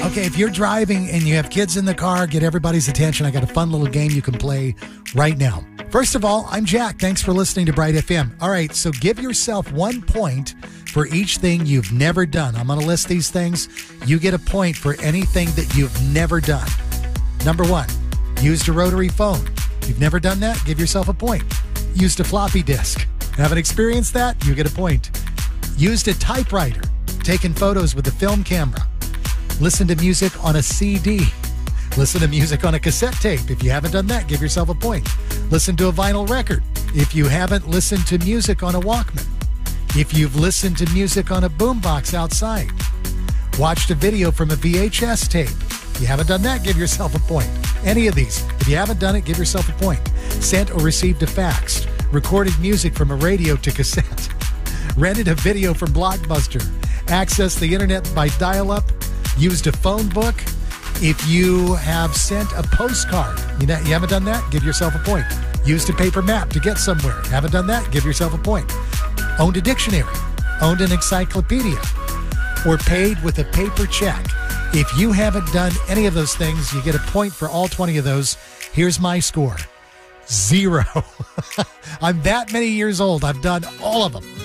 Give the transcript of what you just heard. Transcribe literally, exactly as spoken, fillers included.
Okay, if you're driving and you have kids in the car, get everybody's attention. I got a fun little game you can play right now. First of all, I'm Jack. Thanks for listening to Bright F M. All right, so give yourself one point for each thing you've never done. I'm going to list these things. You get a point for anything that you've never done. Number one, used a rotary phone. If you've never done that, give yourself a point. Used a floppy disk. Haven't experienced that? You get a point. Used a typewriter. Taken photos with a film camera. Listen to music on a C D. Listen to music on a cassette tape. If you haven't done that, give yourself a point. Listen to a vinyl record. If you haven't listened to music on a Walkman. If you've listened to music on a boombox outside. Watched a video from a V H S tape. If you haven't done that, give yourself a point. Any of these. If you haven't done it, give yourself a point. Sent or received a fax. Recorded music from a radio to cassette. Rented a video from Blockbuster. Accessed the internet by dial-up. Used a phone book. If you have sent a postcard, you, know, you haven't done that, give yourself a point. Used a paper map to get somewhere. Haven't done that, give yourself a point. Owned a dictionary. Owned an encyclopedia. Or paid with a paper check. If you haven't done any of those things, you get a point for all twenty of those. Here's my score. Zero. I'm that many years old. I've done all of them.